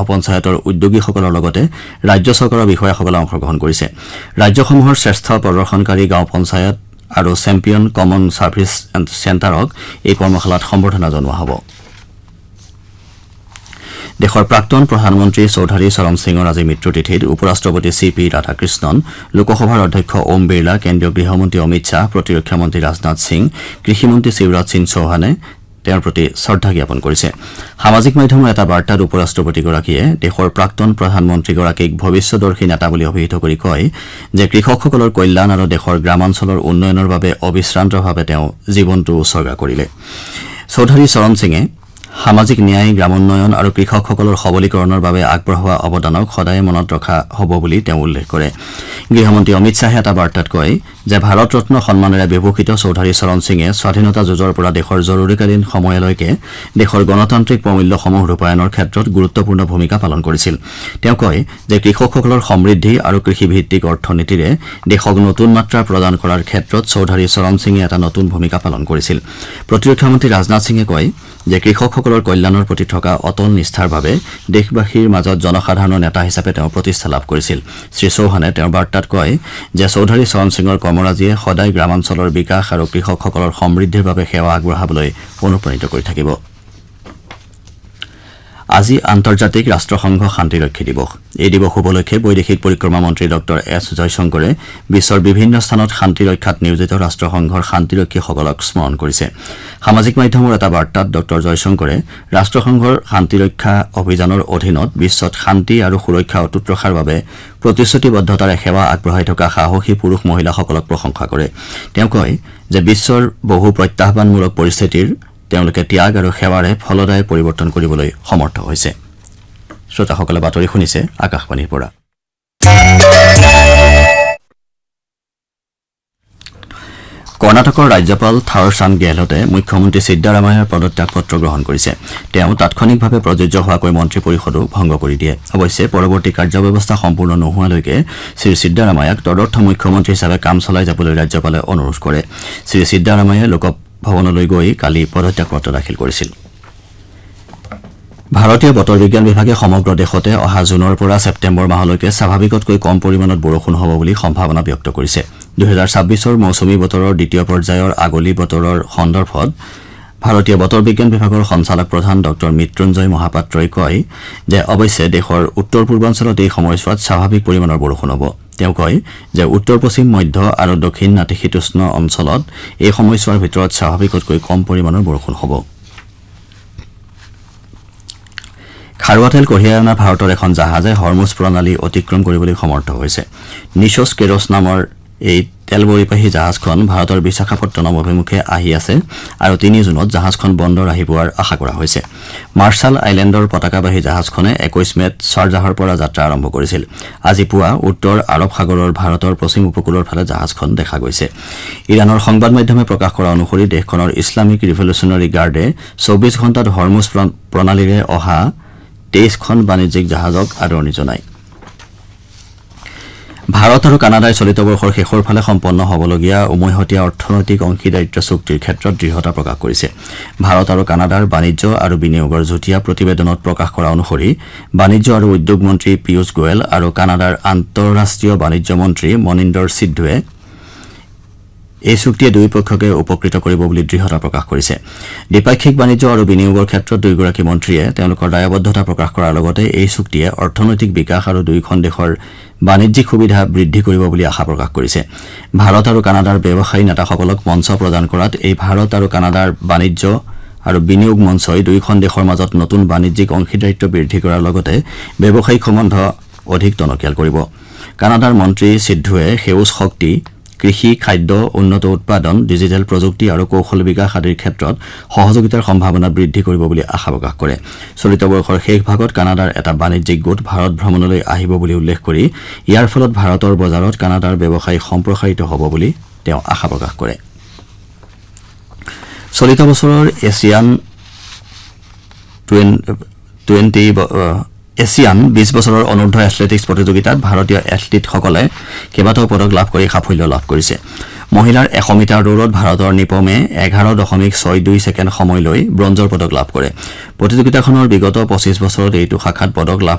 পঞ্চায়তৰ উদ্যোগীসকলৰ লগতে ৰাজ্য চৰকাৰৰ বিষয়াসকলে অংশগ্ৰহণ কৰিছে ৰাজ্যসমূহৰ শ্ৰেষ্ঠ প্ৰদৰ্শনকাৰী গাঁও পঞ্চায়ত আৰু চেম্পিয়ন কমন সাৰ্ভিস চেণ্টাৰক এই কৰ্মশালাত সম্বৰ্ধনা জনোৱা হ'ব দেশৰ প্ৰাক্তন প্ৰধানমন্ত্ৰী চৌধাৰী চৰণ সিঙৰ আজি মৃত্যুতিথিত উপৰাষ্ট্ৰপতি চি.পি. ৰাধাকৃষ্ণন লোকসভাৰ অধ্যক্ষ ওম বিৰলা কেন্দ্ৰীয় গৃহমন্ত্ৰী অমিত শ্বাহ প্ৰতিৰক্ষা মন্ত্ৰী ৰাজনাথ সিং কৃষিমন্ত্ৰী শিৱৰাজ সিং চৌহানে তেওঁৰ প্ৰতি শ্ৰদ্ধা জ্ঞাপন কৰিছে সামাজিক মাধ্যমৰ এটা বাৰ্তাত উপৰাষ্ট্ৰপতিগৰাকীয়ে দেশৰ প্ৰাক্তন প্ৰধানমন্ত্ৰীগৰাকীক ভৱিষ্যদৰ্শী নেতা বুলি অভিহিত কৰি কয় যে কৃষকসকলৰ কল্যাণ আৰু দেশৰ গ্ৰামাঞ্চলৰ উন্নয়নৰ বাবে অবিশ্ৰান্তভাৱে তেওঁ জীৱনটো উৎসৰ্গা কৰিলে চৌধাৰী চৰণ সিঙে সামাজিক ন্যায় গ্ৰামোন্নয়ন আৰু কৃষকসকলৰ সবলীকৰণৰ বাবে আগবঢ়োৱা অৱদানক সদায় মনত ৰখা হ'ব বুলি তেওঁ উল্লেখ কৰে গৃহমন্ত্ৰী অমিত শ্বাহে এটা বাৰ্তাত কয় যে ভাৰত ৰত্ন সন্মানেৰে বিভূষিত চৌধাৰী চৰণ সিঙে স্বাধীনতা যুঁজৰ পৰা দেশৰ জৰুৰীকালীন সময়লৈকে দেশৰ গণতান্ত্ৰিক প্ৰমূল্যসমূহ ৰূপায়ণৰ ক্ষেত্ৰত গুৰুত্বপূৰ্ণ ভূমিকা পালন কৰিছিল তেওঁ কয় যে কৃষকসকলৰ সমৃদ্ধি আৰু কৃষিভিত্তিক অৰ্থনীতিৰে দেশক নতুন মাত্ৰা প্ৰদান কৰাৰ ক্ষেত্ৰত চৌধাৰী চৰণ সিঙে এটা নতুন ভূমিকা পালন কৰিছিল প্ৰতিৰক্ষা মন্ত্ৰী ৰাজনাথ সিঙে কয় যে কৃষকসকলৰ কল্যাণৰ প্ৰতি থকা অটল নিষ্ঠাৰ বাবে দেশবাসীৰ মাজত জনসাধাৰণৰ নেতা হিচাপে তেওঁ প্ৰতিষ্ঠা লাভ কৰিছিল শ্ৰী চৌহানে তেওঁৰ বাৰ্তাত কয় যে চৌধাৰী চৰণ সিঙৰ কৰ্মৰাজিয়ে সদায় গ্ৰামাঞ্চলৰ বিকাশ আৰু কৃষকসকলৰ সমৃদ্ধিৰ বাবে সেৱা আগবঢ়াবলৈ অনুপ্ৰাণিত কৰি থাকিব আজি আন্তৰ্জাতিক ৰাষ্ট্ৰসংঘ শান্তিৰক্ষী দিৱস এই দিৱস উপলক্ষে বৈদেশিক পৰিক্ৰমা মন্ত্ৰী ডক্টৰ এছ জয়শংকৰে বিশ্বৰ বিভিন্ন স্থানত শান্তি ৰক্ষাত নিয়োজিত ৰাষ্ট্ৰসংঘৰ শান্তিৰক্ষীসকলক স্মৰণ কৰিছে সামাজিক মাধ্যমৰ এটা বাৰ্তাত ডক্টৰ জয়শংকৰে ৰাষ্ট্ৰসংঘৰ শান্তিৰক্ষা অভিযানৰ অধীনত বিশ্বত শান্তি আৰু সুৰক্ষা অটুট ৰখাৰ বাবে প্ৰতিশ্ৰুতিবদ্ধতাৰে সেৱা আগবঢ়াই থকা সাহসী পুৰুষ মহিলাসকলক প্ৰশংসা কৰে তেওঁ কয় যে বিশ্বৰ বহু প্ৰত্যাহ্বানমূলক পৰিস্থিতিৰ তেওঁলোকে ত্যাগ আৰু সেৱাৰে ফলদায়ক পৰিৱৰ্তন কৰিবলৈ সমৰ্থ হৈছে শ্ৰোতাসকলে বাতৰি শুনিছে আকাশবাণীৰ পৰা কৰ্ণাটকৰ ৰাজ্যপাল থাৱৰচান্দ গেহলটে মুখ্যমন্ত্ৰী সিদ্দাৰামায়াৰ পদত্যাগ পত্ৰ গ্ৰহণ কৰিছে তেওঁ তাৎক্ষণিকভাৱে প্ৰযোজ্য হোৱাকৈ মন্ত্ৰী পৰিষদো ভংগ কৰি দিয়ে অৱশ্যে পৰৱৰ্তী কাৰ্যব্যৱস্থা সম্পূৰ্ণ নোহোৱালৈকে শ্ৰী সিদ্দাৰামায়াক তদৰ্থ মুখ্যমন্ত্ৰী হিচাপে কাম চলাই যাবলৈ ৰাজ্যপালে অনুৰোধ কৰে শ্ৰী সিদ্দাৰামায়াই লোকভৱনলৈ গৈ কালি পদত্যাগ পত্ৰ দাখিল কৰিছিল ভাৰতীয় বতৰ বিজ্ঞান বিভাগে সমগ্ৰ দেশতে অহা জুনৰ পৰা ছেপ্টেম্বৰ মাহলৈকে স্বাভাৱিকতকৈ কম পৰিমাণত বৰষুণ হ'ব বুলি সম্ভাৱনা ব্যক্ত কৰিছে 2026ৰ মৌচুমী বতৰৰ দ্বিতীয় পৰ্যায়ৰ আগলি বতৰৰ সন্দৰ্ভত ভাৰতীয় বতৰ বিজ্ঞান বিভাগৰ সঞ্চালক প্ৰধান ডক্টৰ মৃত্যুঞ্জয় মহাপাত্ৰই কয় যে অৱশ্যে দেশৰ উত্তৰ পূৰ্বাঞ্চলত এই সময়ছোৱাত স্বাভাৱিক পৰিমাণৰ বৰষুণ হ'ব তেওঁ কয় যে উত্তৰ পশ্চিম মধ্য আৰু দক্ষিণ নাতিশীতোষ্ণ অঞ্চলত এই সময়ছোৱাৰ ভিতৰত স্বাভাৱিকতকৈ কম পৰিমাণৰ বৰষুণ হ'ব খাৰুৱা তেল কঢ়িয়াই অনা ভাৰতৰ এখন জাহাজে হৰমুজ প্ৰণালী অতিক্ৰম কৰিবলৈ সমৰ্থ হৈছে নিশোছ কেৰছ নামৰ এই তেল পৰিবাহী জাহাজখন ভাৰতৰ বিশাখাপট্টনম অভিমুখে আহি আছে আৰু 3 জুনত জাহাজখন বন্দৰ আহি পোৱাৰ আশা কৰা হৈছে মাৰ্শাল আইলেণ্ডৰ পতাকাবাহী জাহাজখনে 21 মেত শাৰজাহৰ পৰা যাত্ৰা আৰম্ভ কৰিছিল আজি পুৱা উত্তৰ আৰৱ সাগৰৰ ভাৰতৰ পশ্চিম উপকূলৰ ফালে জাহাজখন দেখা গৈছে ইৰানৰ সংবাদ মাধ্যমে প্ৰকাশ কৰা অনুসৰি দেশখনৰ ইছলামিক ৰিভলিউচনাৰী গাৰ্ডে 24 ঘণ্টাত হৰমুজ প্ৰণালীৰে অহা 23খন বাণিজ্যিক জাহাজক আদৰণি জনায় ভাৰত আৰু কানাডাই চলিত বৰ্ষৰ শেষৰ ফালে সম্পন্ন হ'বলগীয়া উমৈহতীয়া অৰ্থনৈতিক অংশীদাৰিত্ব চুক্তিৰ ক্ষেত্ৰত দৃঢ়তা প্ৰকাশ কৰিছে ভাৰত আৰু কানাডাৰ বাণিজ্য আৰু বিনিয়োগৰ যুটীয়া প্ৰতিবেদনত প্ৰকাশ কৰা অনুসৰি বাণিজ্য আৰু উদ্যোগ মন্ত্ৰী পীয়ুষ গোৱেল আৰু কানাডাৰ আন্তঃৰাষ্ট্ৰীয় বাণিজ্য মন্ত্ৰী মনিন্দৰ সিদ্ধুৱে এই চুক্তিয়ে দুই পক্ষকে উপকৃত কৰিব বুলি দৃঢ়তা প্ৰকাশ কৰিছে দ্বিপাক্ষিক বাণিজ্য আৰু বিনিয়োগৰ ক্ষেত্ৰত দুয়োগৰাকী মন্ত্ৰীয়ে তেওঁলোকৰ দায়বদ্ধতা প্ৰকাশ কৰাৰ লগতে এই চুক্তিয়ে অৰ্থনৈতিক বিকাশ আৰু দুয়োখন দেশৰ বাণিজ্যিক সুবিধা বৃদ্ধি কৰিব বুলি আশা প্ৰকাশ কৰিছে ভাৰত আৰু কানাডাৰ ব্যৱসায়ী নেতাসকলক মঞ্চ প্ৰদান কৰাত এই ভাৰত আৰু কানাডাৰ বাণিজ্য আৰু বিনিয়োগ মঞ্চই দুয়োখন দেশৰ মাজত নতুন বাণিজ্যিক অংশীদাৰিত্ব বৃদ্ধি কৰাৰ লগতে ব্যৱসায়িক সম্বন্ধ অধিক টনকিয়াল কৰিব কানাডাৰ মন্ত্ৰী সিদ্ধুৱে সেউজ শক্তি কৃষি খাদ্য উন্নত উৎপাদন ডিজিটেল প্ৰযুক্তি আৰু কৌশল বিকাশ আদিৰ ক্ষেত্ৰত সহযোগিতাৰ সম্ভাৱনা বৃদ্ধি কৰিব বুলি আশা প্ৰকাশ কৰে চলিত বৰ্ষৰ শেষ ভাগত কানাডাৰ এটা বাণিজ্যিক গোট ভাৰত ভ্ৰমণলৈ আহিব বুলি উল্লেখ কৰি ইয়াৰ ফলত ভাৰতৰ বজাৰত কানাডাৰ ব্যৱসায় সম্প্ৰসাৰিত হ'ব বুলি তেওঁ আশা প্ৰকাশ কৰে চলিত বছৰৰ এছিয়ান 20 বছৰৰ অনূৰ্ধ্ব এথলেটিক্স প্ৰতিযোগিতাত ভাৰতীয় এথলীটসকলে কেইবাটাও পদক লাভ কৰি সাফল্য লাভ কৰিছে মহিলাৰ 100 মিটাৰ দৌৰত ভাৰতৰ নিপমে 11.62 ছেকেণ্ড সময় লৈ ব্ৰঞ্জৰ পদক লাভ কৰে প্ৰতিযোগিতাখনৰ বিগত 25 বছৰত এইটো শাখাত পদক লাভ